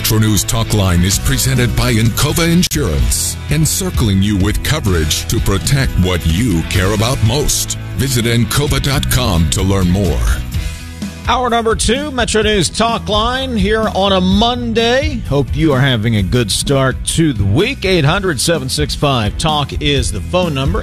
Metro News Talk Line is presented by Encova Insurance, encircling you with coverage to protect what you care about most. Visit Encova.com to learn more. Hour number 2, Metro News Talk Line here on a Monday. Hope you are having a good start to the week. 800-765-TALK is the phone number,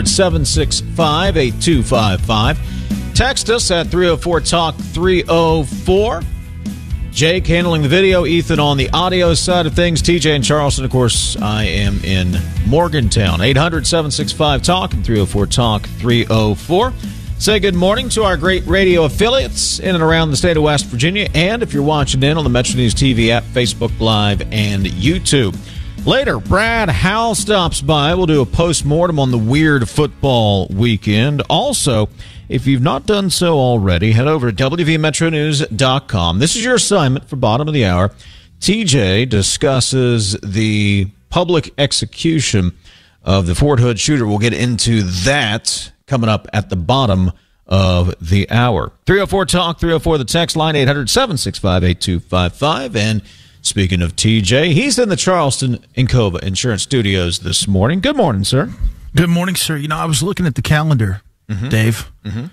800-765-8255. Text us at 304-TALK-304. Jake handling the video, Ethan on the audio side of things, TJ in Charleston. Of course, I am in Morgantown. 800-765-TALK and 304-TALK-304. Say good morning to our great radio affiliates in and around the state of West Virginia, and if you're watching in on the Metro News TV app, Facebook Live, and YouTube. Later, Brad Howell stops by. We'll do a post-mortem on the weird football weekend. Also, if you've not done so already, head over to WVMetroNews.com. This is your assignment for bottom of the hour. TJ discusses the public execution of the Fort Hood shooter. We'll get into that coming up at the bottom of the hour. 304-TALK, 304 the text line, 800-765-8255. And speaking of TJ, he's in the Charleston Encova Insurance Studios this morning. Good morning, sir. Good morning, sir. You know, I was looking at the calendar, Dave.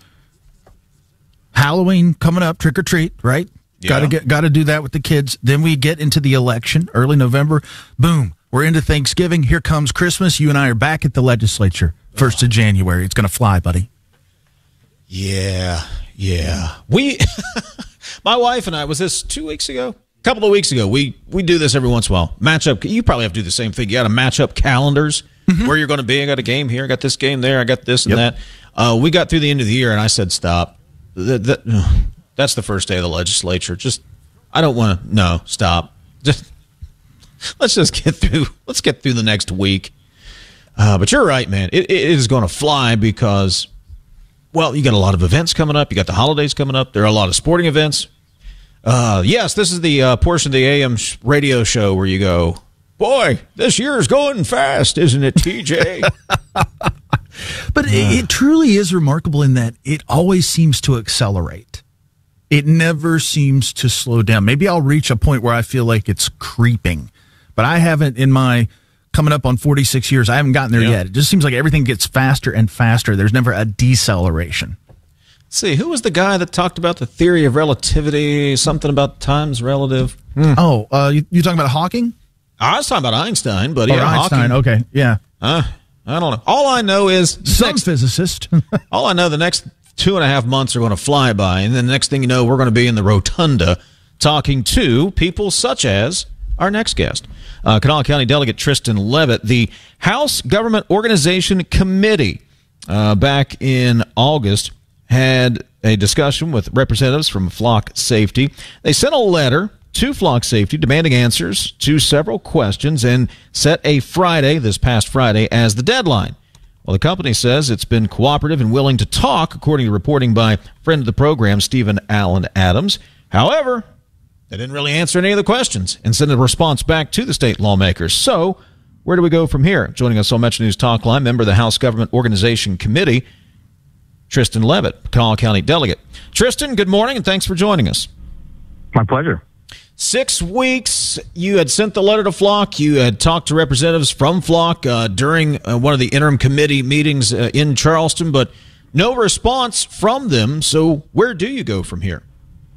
Halloween coming up, trick or treat, right? Yeah. Got to do that with the kids. Then we get into the election, early November. Boom, we're into Thanksgiving. Here comes Christmas. You and I are back at the legislature, 1st of January. It's going to fly, buddy. Yeah. We, my wife and I, was this 2 weeks ago? A couple of weeks ago. We do this every once in a while. Match up. You probably have to do the same thing. You got to match up calendars. Where you're going to be. I got a game here. I got this game there. I got this and that. We got through the end of the year, and I said, stop. That's the first day of the legislature. I don't want to. No, stop. Let's get through the next week. But you're right, man. It is going to fly because, well, you got a lot of events coming up. You got the holidays coming up. There are a lot of sporting events. Yes, this is the portion of the AM radio show where you go, boy, this year is going fast, isn't it, TJ? But it truly is remarkable in that it always seems to accelerate. It never seems to slow down. Maybe I'll reach a point where I feel like it's creeping, but I haven't in my coming up on 46 years. I haven't gotten there yet. It just seems like everything gets faster and faster. There's never a deceleration. Let's see, who was the guy that talked about the theory of relativity, something about time's relative? Oh, you talking about Hawking? I was talking about Einstein, but Einstein, Hawking. Okay, yeah. I don't know. All I know is physicist. all I know, the next 2.5 months are going to fly by, and then the next thing you know, we're going to be in the rotunda talking to people such as our next guest, Kanawha County Delegate Tristan Leavitt. The House Government Organization Committee back in August had a discussion with representatives from Flock Safety. They sent a letter to Flock Safety demanding answers to several questions and set a Friday, this past Friday, as the deadline. Well, the company says it's been cooperative and willing to talk, according to reporting by friend of the program, Stephen Allen Adams. However, they didn't really answer any of the questions and send a response back to the state lawmakers. So, where do we go from here? Joining us on Metro News Talk Line, member of the House Government Organization Committee, Tristan Leavitt, Kanawha County Delegate. Tristan, good morning, and thanks for joining us. My pleasure. 6 weeks, you had sent the letter to Flock. You had talked to representatives from Flock during one of the interim committee meetings in Charleston, but no response from them. So where do you go from here?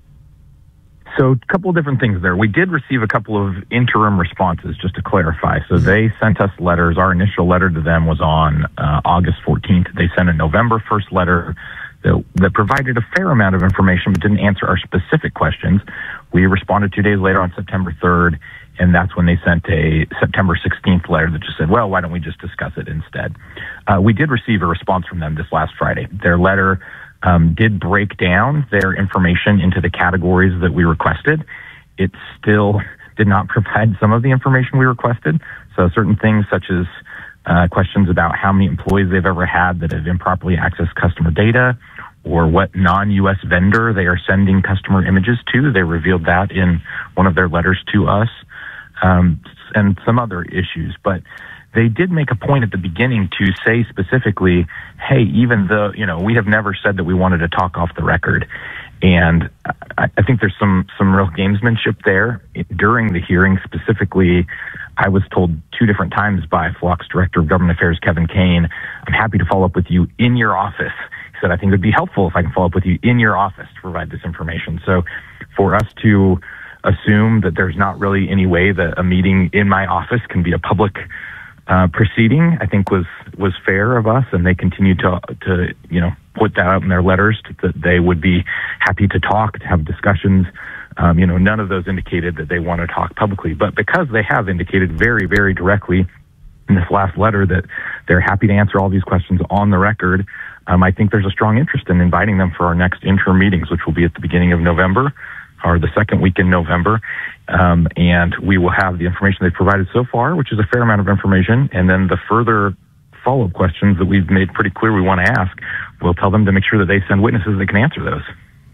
So a couple of different things there. We did receive a couple of interim responses, just to clarify. So they sent us letters. Our initial letter to them was on August 14th. They sent a November 1st letter that provided a fair amount of information but didn't answer our specific questions. We responded 2 days later on September 3rd, and that's when they sent a September 16th letter that just said, well, why don't we just discuss it instead? We did receive a response from them this last Friday. Their letter did break down their information into the categories that we requested. It still did not provide some of the information we requested. So certain things such as questions about how many employees they've ever had that have improperly accessed customer data, or what non-U.S. vendor they are sending customer images to. They revealed that in one of their letters to us, and some other issues. But they did make a point at the beginning to say specifically, hey, even though, we have never said that we wanted to talk off the record. And I think there's some real gamesmanship there. During the hearing specifically, I was told 2 different times by Flock's Director of Government Affairs, Kevin Kane, I'm happy to follow up with you in your office. He said, I think it would be helpful if I can follow up with you in your office to provide this information. So for us to assume that there's not really any way that a meeting in my office can be a public proceeding, I think was fair of us, and they continue to put that out in their letters that they would be happy to talk, to have discussions. None of those indicated that they want to talk publicly, but because they have indicated very, very directly in this last letter that they're happy to answer all these questions on the record, I think there's a strong interest in inviting them for our next interim meetings, which will be at the beginning of November, or the second week in November. And we will have the information they've provided so far, which is a fair amount of information, and then the further follow-up questions that we've made pretty clear we want to ask, we'll tell them to make sure that they send witnesses that can answer those.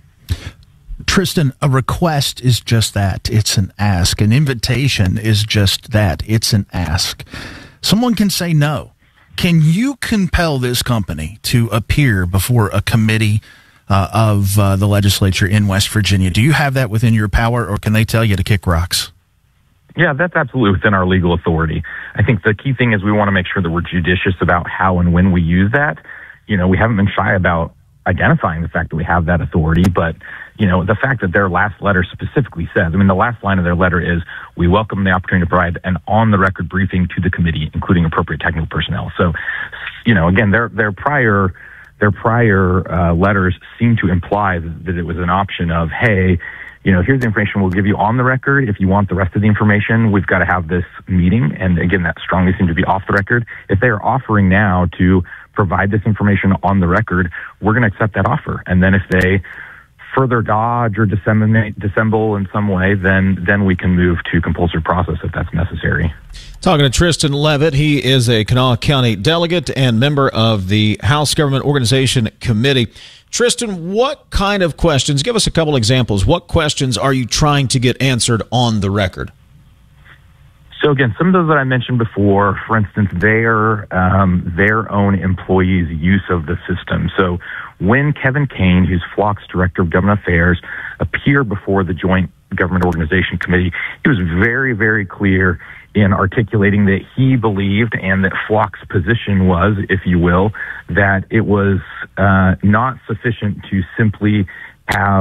Tristan, a request is just that. It's an ask. An invitation is just that. It's an ask. Someone can say no. Can you compel this company to appear before a committee of the legislature in West Virginia? Do you have that within your power, or can they tell you to kick rocks? Yeah, that's absolutely within our legal authority. I think the key thing is we want to make sure that we're judicious about how and when we use that. We haven't been shy about identifying the fact that we have that authority, but, the fact that their last letter specifically says, the last line of their letter is, we welcome the opportunity to provide an on-the-record briefing to the committee, including appropriate technical personnel. So, again, their prior letters seem to imply that it was an option of, hey, here's the information we'll give you on the record. If you want the rest of the information, we've got to have this meeting. And again, that strongly seems to be off the record. If they are offering now to provide this information on the record, we're going to accept that offer. And then if they further dodge or dissemble in some way, then we can move to compulsory process if that's necessary. Talking to Tristan Leavitt. He is a Kanawha County delegate and member of the House Government Organization Committee. Tristan, what kind of questions, give us a couple examples, what questions are you trying to get answered on the record? So again, some of those that I mentioned before, for instance, their own employees' use of the system. So when Kevin Kane, who's Flock's Director of Government Affairs, appeared before the Joint Government Organization Committee, he was very, very clear in articulating that he believed, and that Flock's position was, if you will, that it was not sufficient to simply have,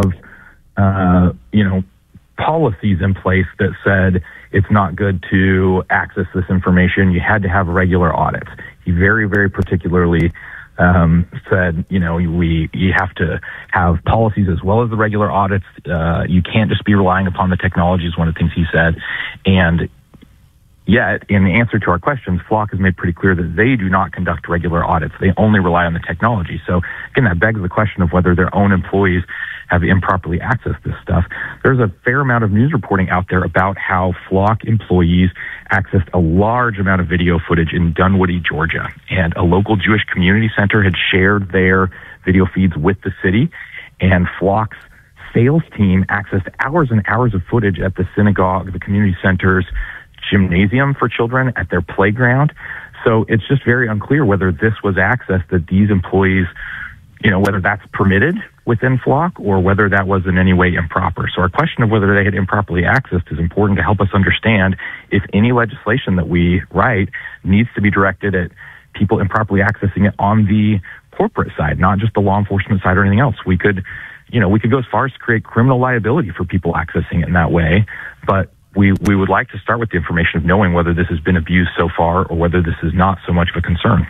policies in place that said it's not good to access this information. You had to have regular audits. He very, very particularly said, you have to have policies as well as the regular audits. You can't just be relying upon the technology is one of the things he said. And yet, in the answer to our questions, Flock has made pretty clear that they do not conduct regular audits. They only rely on the technology. So, again, that begs the question of whether their own employees have improperly accessed this stuff. There's a fair amount of news reporting out there about how Flock employees accessed a large amount of video footage in Dunwoody, Georgia. And a local Jewish community center had shared their video feeds with the city. And Flock's sales team accessed hours and hours of footage at the synagogue, the community center's gymnasium for children, at their playground. So it's just very unclear whether this was access that these employees, whether that's permitted within Flock or whether that was in any way improper. So our question of whether they had improperly accessed is important to help us understand if any legislation that we write needs to be directed at people improperly accessing it on the corporate side, not just the law enforcement side or anything else. We could go as far as to create criminal liability for people accessing it in that way, but we would like to start with the information of knowing whether this has been abused so far or whether this is not so much of a concern.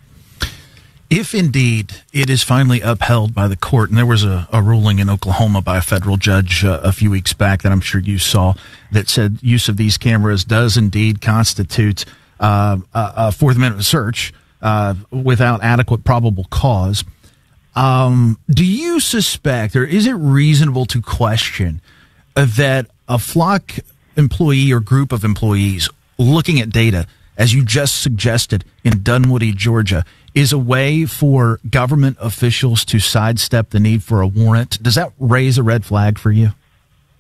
If indeed it is finally upheld by the court, and there was a ruling in Oklahoma by a federal judge a few weeks back that I'm sure you saw that said use of these cameras does indeed constitute a Fourth Amendment search without adequate probable cause. Do you suspect, or is it reasonable to question that a Flock employee or group of employees looking at data, as you just suggested, in Dunwoody, Georgia, is a way for government officials to sidestep the need for a warrant? Does that raise a red flag for you?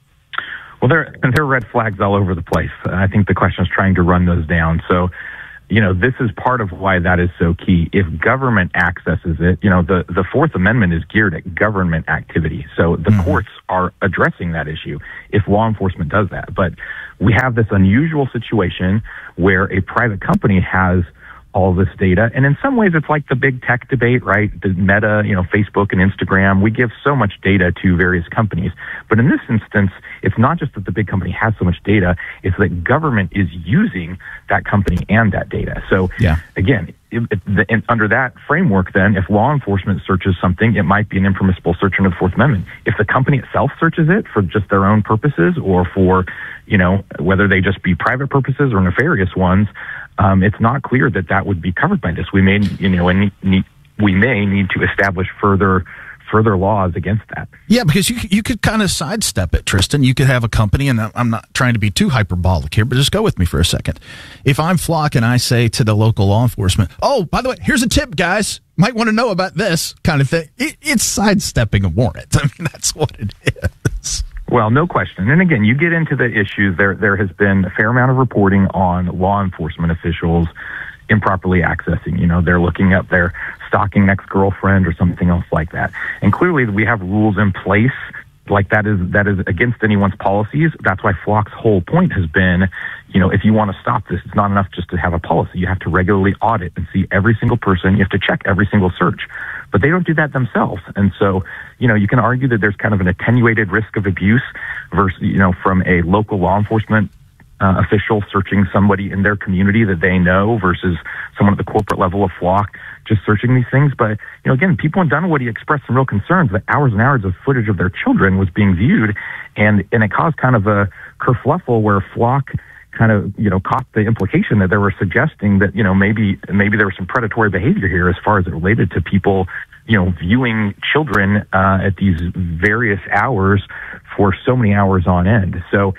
Well, there are red flags all over the place. I think the question is trying to run those down. So, this is part of why that is so key. If government accesses it, the Fourth Amendment is geared at government activity. So the courts are addressing that issue if law enforcement does that. But we have this unusual situation where a private company has all this data. And in some ways, it's like the big tech debate, right? The Meta, Facebook and Instagram, we give so much data to various companies. But in this instance, it's not just that the big company has so much data, it's that government is using that company and that data. So again, under that framework, then, if law enforcement searches something, it might be an impermissible search under the Fourth Amendment. If the company itself searches it for just their own purposes or for, whether they just be private purposes or nefarious ones, it's not clear that would be covered by this. We may, we may need to establish further laws against that. Yeah, because you could kind of sidestep it, Tristan. You could have a company, and I'm not trying to be too hyperbolic here, but just go with me for a second. If I'm Flock and I say to the local law enforcement, oh, by the way, here's a tip, guys. Might want to know about this kind of thing. It's sidestepping a warrant. I mean, that's what it is. Well, no question. And again, you get into the issues. There has been a fair amount of reporting on law enforcement officials improperly accessing. They're looking up their stalking ex-girlfriend or something else like that. And clearly, we have rules in place. Like that is against anyone's policies. That's why Flock's whole point has been, if you want to stop this, it's not enough just to have a policy. You have to regularly audit and see every single person. You have to check every single search. But they don't do that themselves. And so, you can argue that there's kind of an attenuated risk of abuse versus, from a local law enforcement official searching somebody in their community that they know versus someone at the corporate level of Flock just searching these things. But, again, people in Dunwoody expressed some real concerns that hours and hours of footage of their children was being viewed, and it caused kind of a kerfluffle where Flock kind of, caught the implication that they were suggesting that, maybe there was some predatory behavior here as far as it related to people, viewing children at these various hours for so many hours on end. So,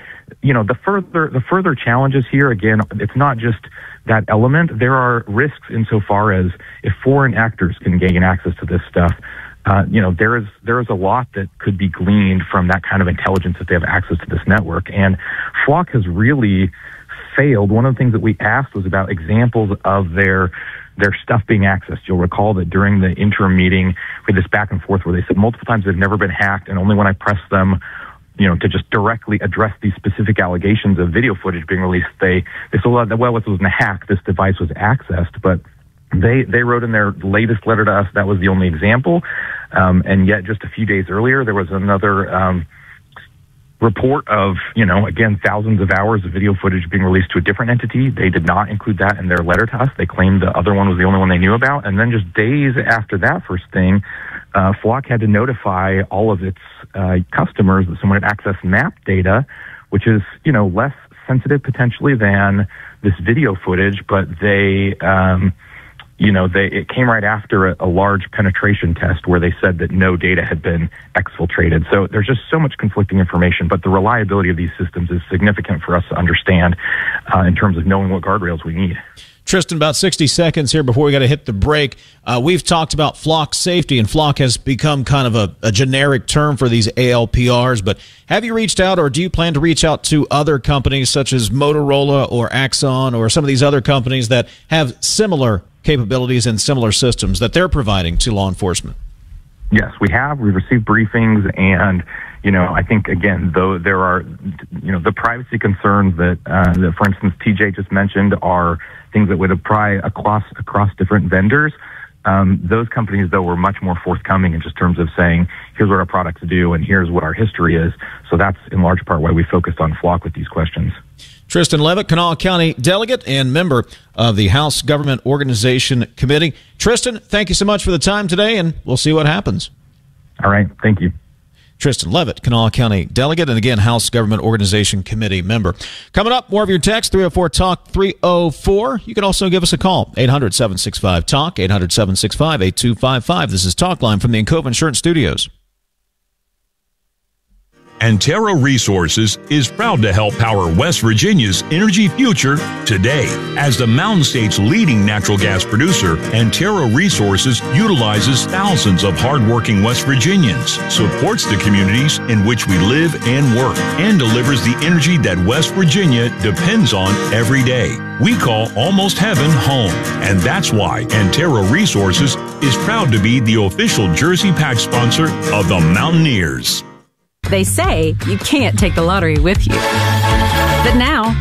the further challenges here, again, it's not just that element. There are risks insofar as if foreign actors can gain access to this stuff, there is a lot that could be gleaned from that kind of intelligence if they have access to this network. And Flock has really failed. One of the things that we asked was about examples of their stuff being accessed. You'll recall that during the interim meeting, we had this back and forth where they said multiple times they've never been hacked, and only when I pressed them, to just directly address these specific allegations of video footage being released, they said, well, it wasn't a hack. This device was accessed, but they wrote in their latest letter to us that was the only example. And yet just a few days earlier, there was another report of, again, thousands of hours of video footage being released to a different entity. They did not include that in their letter to us. They claimed the other one was the only one they knew about. And then just days after that first thing, Flock had to notify all of its customers that someone had accessed map data, which is, less sensitive potentially than this video footage, but it came right after a large penetration test where they said that no data had been exfiltrated. So there's just so much conflicting information, but the reliability of these systems is significant for us to understand in terms of knowing what guardrails we need. Tristan, about 60 seconds here before we got to hit the break. We've talked about Flock safety, and Flock has become kind of a generic term for these ALPRs, but have you reached out, or do you plan to reach out to other companies such as Motorola or Axon or some of these other companies that have similar capabilities and similar systems that they're providing to law enforcement? Yes, we have. We've received briefings, and I think, again, though there are, the privacy concerns that, for instance, TJ just mentioned are things that would apply across different vendors. Those companies, though, were much more forthcoming in just terms of saying, here's what our products do and here's what our history is. So that's in large part why we focused on Flock with these questions. Tristan Leavitt, Kanawha County delegate and member of the House Government Organization Committee. Tristan, thank you so much for the time today, and we'll see what happens. All right. Thank you. Tristan Leavitt, Kanawha County delegate, and again, House Government Organization Committee member. Coming up, more of your text, 304-TALK, 304. You can also give us a call, 800-765-TALK, 800-765-8255. This is Talk Line from the Encova Insurance Studios. Antero Resources is proud to help power West Virginia's energy future today. As the Mountain State's leading natural gas producer, Antero Resources utilizes thousands of hardworking West Virginians, supports the communities in which we live and work, and delivers the energy that West Virginia depends on every day. We call Almost Heaven home, and that's why Antero Resources is proud to be the official Jersey Patch sponsor of the Mountaineers. They say you can't take the lottery with you. But now,